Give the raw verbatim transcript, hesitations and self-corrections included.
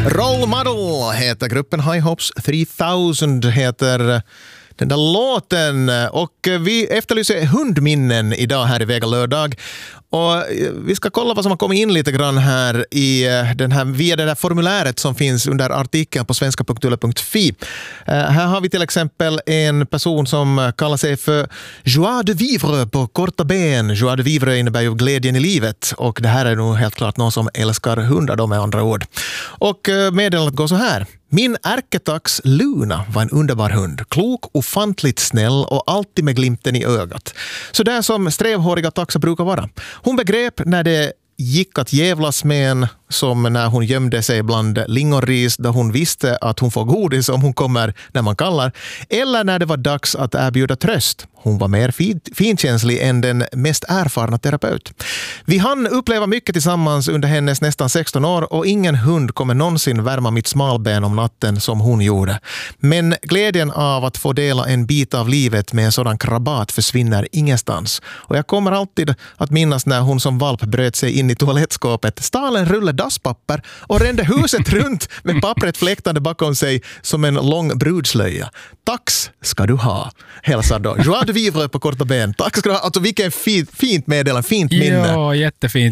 Role Model heter gruppen. High Hopes three thousand heter den där låten. Och vi efterlyser hundminnen idag här i Vega lördag. Och vi ska kolla vad som har kommit in lite grann här i den här, via det där formuläret som finns under artikeln på svenska punkt yle punkt fi. Uh, här har vi till exempel en person som kallar sig för joie de vivre på korta ben. Joie de vivre innebär ju glädjen i livet. Och det här är nog helt klart någon som älskar hundar då med andra ord. Och uh, meddelandet går så här. Min ärketax Luna var en underbar hund. Klok, ofantligt snäll och alltid med glimten i ögat. Så där som strävhåriga taxar brukar vara. Hon begrep när det gick att jävlas med en, som när hon gömde sig bland lingonris då hon visste att hon får godis om hon kommer när man kallar, eller när det var dags att erbjuda tröst. Hon var mer fin- finkänslig än den mest erfarna terapeut. Vi hann uppleva mycket tillsammans under hennes nästan sexton år och ingen hund kommer någonsin värma mitt smalben om natten som hon gjorde. Men glädjen av att få dela en bit av livet med en sådan krabat försvinner ingenstans. Och jag kommer alltid att minnas när hon som valp bröt sig in i toalettskåpet, stal en rulle dasspapper och rände huset runt med pappret fläktande bakom sig som en lång brudslöja. Tax ska du ha, hälsar då. Joie de vivre på korta ben. Tack ska du ha. Alltså vilken fint, fint meddelande, fint minne. Ja, jättefint.